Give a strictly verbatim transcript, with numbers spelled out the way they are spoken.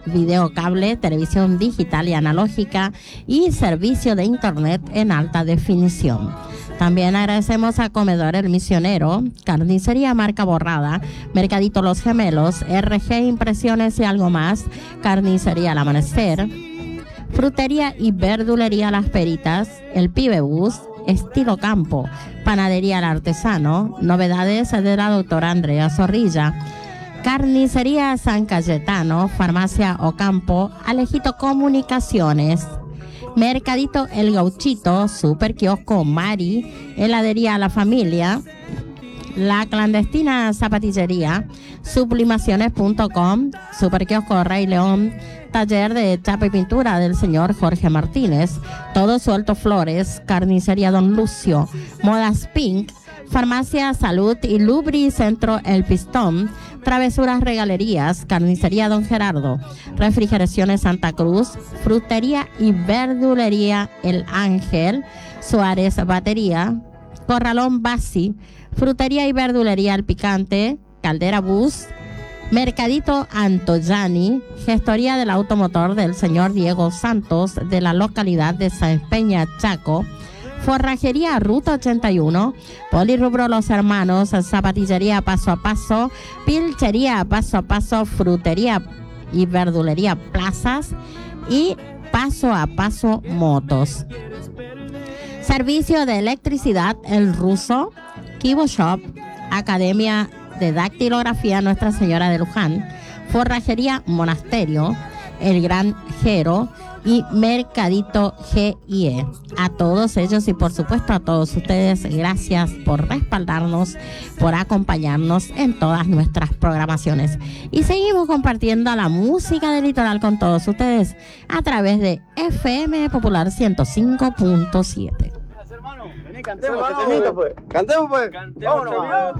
video cable, televisión digital y analógica y servicio de internet en alta definición. También agradecemos a Comedor El Misionero, Carnicería Marca Borrada, Mercadito Los Gemelos, R G Impresiones y algo más, Carnicería El Amanecer, Frutería y Verdulería Las Peritas, El Pibe Bus, Estilo Campo, Panadería El Artesano, novedades de la doctora Andrea Zorrilla, Carnicería San Cayetano, Farmacia Ocampo, Alejito Comunicaciones, Mercadito El Gauchito, Super Kiosco Mari, Heladería La Familia, La Clandestina Zapatillería, Sublimaciones punto com, Super Kiosco Rey León, Taller de Chapa y Pintura del señor Jorge Martínez, Todo Suelto Flores, Carnicería Don Lucio, Modas Pink, Farmacia Salud y Lubri Centro El Pistón, Travesuras Regalerías, Carnicería Don Gerardo, Refrigeraciones Santa Cruz, Frutería y Verdulería El Ángel, Suárez Batería, Corralón Basi, Frutería y Verdulería El Picante, Caldera Bus, Mercadito Antoyani, Gestoría del Automotor del señor Diego Santos de la localidad de Sáenz Peña, Chaco, Forrajería Ruta ochenta y uno, Polirrubro Los Hermanos, Zapatillería Paso a Paso, Pilchería Paso a Paso, Frutería y Verdulería Plazas y Paso a Paso Motos. Servicio de electricidad El Ruso, Kibo Shop, Academia de Dactilografía Nuestra Señora de Luján, Forrajería Monasterio, El Granjero y Mercadito G I E. A todos ellos y por supuesto a todos ustedes, gracias por respaldarnos, por acompañarnos en todas nuestras programaciones. Y seguimos compartiendo la música del litoral con todos ustedes a través de F M Popular ciento cinco punto siete. Cantemos, pues. Cantemos, pues. Cantemos, vámonos.